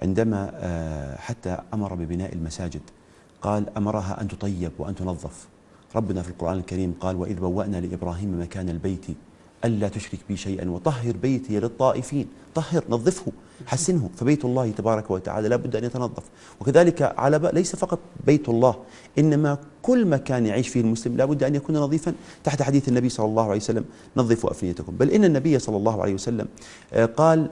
عندما حتى أمر ببناء المساجد قال أمرها أن تطيب وأن تنظف. ربنا في القرآن الكريم قال: وإذ بوأنا لإبراهيم مكان البيت ألا تشرك بي شيئا وطهر بيتي للطائفين. طهر، نظفه، حسنه. فبيت الله تبارك وتعالى لا بد أن يتنظف. وكذلك ليس فقط بيت الله، إنما كل مكان يعيش فيه المسلم لا بد أن يكون نظيفا تحت حديث النبي صلى الله عليه وسلم: نظفوا أفنيتكم. بل إن النبي صلى الله عليه وسلم قال: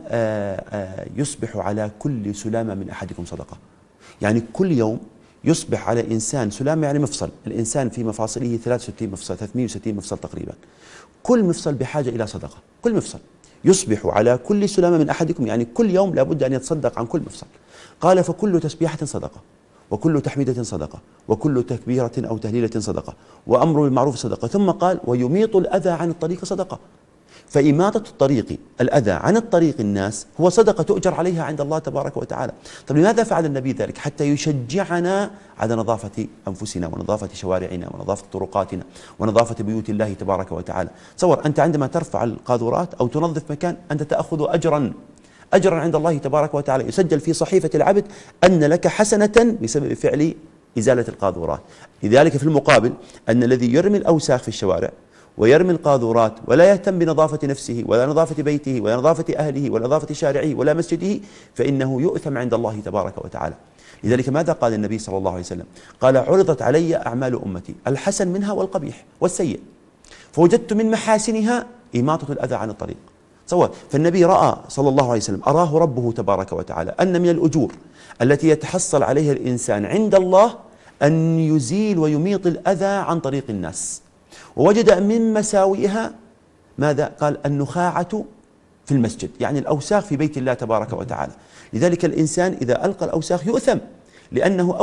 يصبح على كل سلامة من أحدكم صدقة. يعني كل يوم يصبح على إنسان سلامة، يعني مفصل. الإنسان في مفاصله 63 مفصل، 360 مفصل تقريبا. كل مفصل بحاجة إلى صدقة. كل مفصل يصبح على كل سلامة من أحدكم، يعني كل يوم لابد أن يتصدق عن كل مفصل. قال: فكل تسبيحة صدقة، وكل تحميدة صدقة، وكل تكبيرة أو تهليلة صدقة، وأمر بالمعروف صدقة. ثم قال: ويميط الأذى عن الطريق صدقة. فإماطة الطريق الأذى عن الطريق الناس هو صدقة تؤجر عليها عند الله تبارك وتعالى. طيب لماذا فعل النبي ذلك؟ حتى يشجعنا على نظافة أنفسنا، ونظافة شوارعنا، ونظافة طرقاتنا، ونظافة بيوت الله تبارك وتعالى. تصور أنت عندما ترفع القاذورات أو تنظف مكان، أنت تأخذ أجرا عند الله تبارك وتعالى، يسجل في صحيفة العبد أن لك حسنة بسبب فعل إزالة القاذورات. لذلك في المقابل أن الذي يرمي الأوساخ في الشوارع ويرمي القاذورات ولا يهتم بنظافة نفسه ولا نظافة بيته ولا نظافة أهله ولا نظافة شارعه ولا مسجده، فإنه يؤثم عند الله تبارك وتعالى. لذلك ماذا قال النبي صلى الله عليه وسلم؟ قال: عرضت علي أعمال أمتي، الحسن منها والقبيح والسيء، فوجدت من محاسنها إماطة الأذى عن الطريق. فالنبي رأى صلى الله عليه وسلم، أراه ربه تبارك وتعالى أن من الأجور التي يتحصل عليها الإنسان عند الله أن يزيل ويميط الأذى عن طريق الناس. ووجد من مساوئها ماذا؟ قال: النخاعة في المسجد، يعني الأوساخ في بيت الله تبارك وتعالى. لذلك الإنسان إذا ألقى الأوساخ يؤثم، لأنه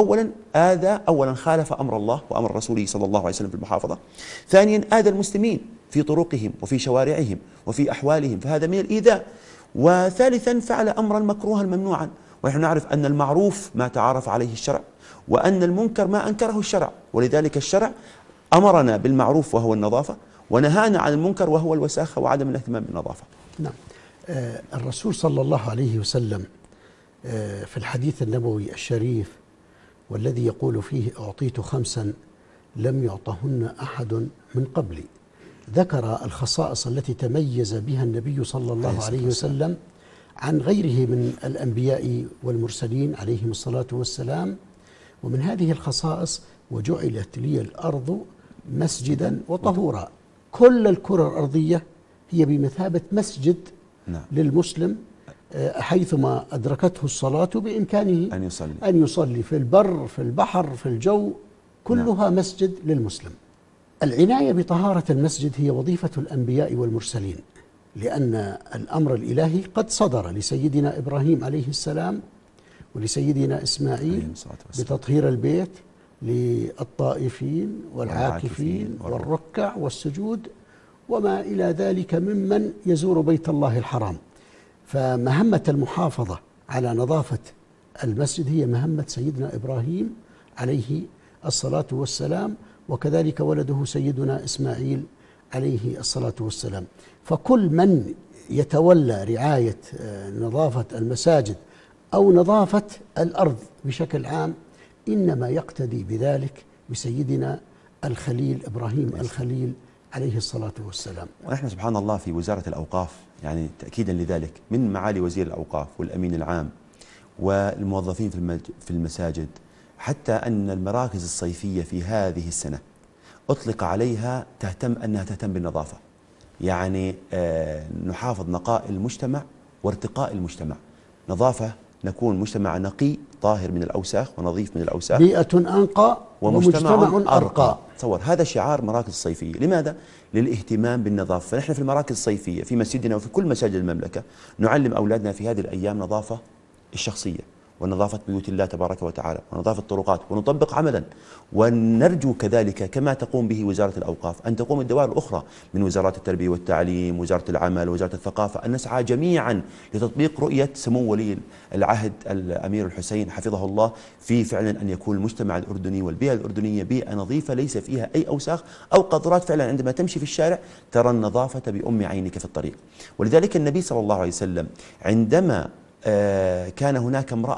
أولا خالف أمر الله وأمر رسوله صلى الله عليه وسلم في المحافظة. ثانيا آذى المسلمين في طرقهم وفي شوارعهم وفي أحوالهم، فهذا من الإيذاء. وثالثا فعل أمرا مكروها ممنوعا، ونحن نعرف أن المعروف ما تعارف عليه الشرع، وأن المنكر ما أنكره الشرع. ولذلك الشرع أمرنا بالمعروف وهو النظافة، ونهانا عن المنكر وهو الوساخة وعدم الاهتمام بالنظافة. نعم. الرسول صلى الله عليه وسلم في الحديث النبوي الشريف والذي يقول فيه: أعطيت 5 لم يعطهن أحد من قبلي، ذكر الخصائص التي تميز بها النبي صلى الله عليه وسلم عن غيره من الأنبياء والمرسلين عليهم الصلاة والسلام. ومن هذه الخصائص: وجعلت لي الأرض مسجدا وطهورا. كل الكرة الأرضية هي بمثابة مسجد للمسلم، حيثما أدركته الصلاة بإمكانه أن يصلي في البر في البحر في الجو، كلها مسجد للمسلم. العناية بطهارة المسجد هي وظيفة الأنبياء والمرسلين، لأن الأمر الإلهي قد صدر لسيدنا إبراهيم عليه السلام ولسيدنا إسماعيل بتطهير البيت للطائفين والعاكفين والركع والسجود وما إلى ذلك ممن يزور بيت الله الحرام. فمهمة المحافظة على نظافة المسجد هي مهمة سيدنا إبراهيم عليه الصلاة والسلام، وكذلك ولده سيدنا إسماعيل عليه الصلاة والسلام. فكل من يتولى رعاية نظافة المساجد أو نظافة الأرض بشكل عام إنما يقتدي بذلك بسيدنا الخليل إبراهيم الخليل عليه الصلاة والسلام. ونحن سبحان الله في وزارة الأوقاف، يعني تأكيدا لذلك، من معالي وزير الأوقاف والأمين العام والموظفين في المساجد، حتى أن المراكز الصيفية في هذه السنة أطلق عليها أنها تهتم بالنظافة، يعني نحافظ نقاء المجتمع وارتقاء المجتمع. نظافة، نكون مجتمع نقي طاهر من الأوساخ ونظيف من الأوساخ، بيئة أنقى ومجتمع أرقى. تصور هذا شعار مراكز الصيفية. لماذا؟ للاهتمام بالنظافة. فنحن في المراكز الصيفية في مسجدنا وفي كل مساجد المملكة نعلم أولادنا في هذه الأيام نظافة الشخصية، ونظافة بيوت الله تبارك وتعالى، ونظافة الطرقات، ونطبق عملا. ونرجو كذلك كما تقوم به وزارة الأوقاف أن تقوم الدوائر الأخرى من وزارات التربية والتعليم، وزارة العمل، وزارة الثقافة، أن نسعى جميعا لتطبيق رؤية سمو ولي العهد الأمير الحسين حفظه الله في فعلا أن يكون المجتمع الأردني والبيئة الأردنية بيئة نظيفة ليس فيها أي أوساخ أو قذرات. فعلا عندما تمشي في الشارع ترى النظافة بأم عينك في الطريق. ولذلك النبي صلى الله عليه وسلم عندما كان هناك امرأة